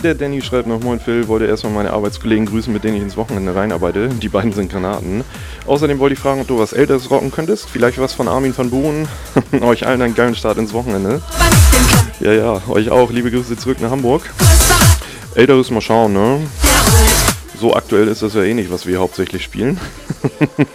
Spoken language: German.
Der Danny schreibt noch: Moin Phil, wollte erstmal meine Arbeitskollegen grüßen, mit denen ich ins Wochenende reinarbeite. Die beiden sind Granaten. Außerdem wollte ich fragen, ob du was Älteres rocken könntest. Vielleicht was von Armin van Buuren. Euch allen einen geilen Start ins Wochenende. Ja, euch auch. Liebe Grüße zurück nach Hamburg. Älteres mal schauen, ne? So aktuell ist das ja eh nicht, was wir hauptsächlich spielen.